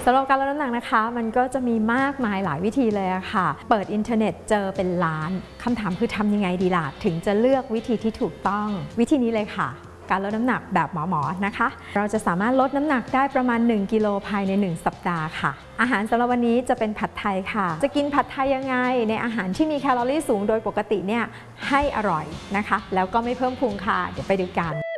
ำหรับการลดน้ำหนักนะคะมันก็จะมีมากมายหลายวิธีเลยอะค่ะเปิดอินเทอร์เน็ตเจอเป็นล้านคำถามคือทำยังไงดีล่ะถึงจะเลือกวิธีที่ถูกต้องวิธีนี้เลยค่ะการลดน้ำหนักแบบหมอๆนะคะเราจะสามารถลดน้ำหนักได้ประมาณ1กิโลภายใน1สัปดาห์ค่ะอาหารสำหรับวันนี้จะเป็นผัดไทยค่ะจะกินผัดไทยยังไงในอาหารที่มีแคลอรี่สูงโดยปกติเนี่ยให้อร่อยนะคะแล้วก็ไม่เพิ่มพุงค่ะเดี๋ยวไปดูกัน